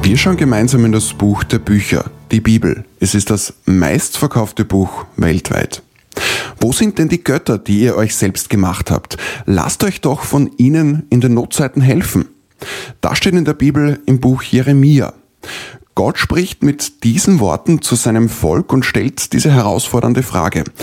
Wir schauen gemeinsam in das Buch der Bücher, die Bibel. Es ist das meistverkaufte Buch weltweit. Wo sind denn die Götter, die ihr euch selbst gemacht habt? Lasst euch doch von ihnen in den Notzeiten helfen. Das steht in der Bibel im Buch Jeremia. Gott spricht mit diesen Worten zu seinem Volk und stellt diese herausfordernde Frage.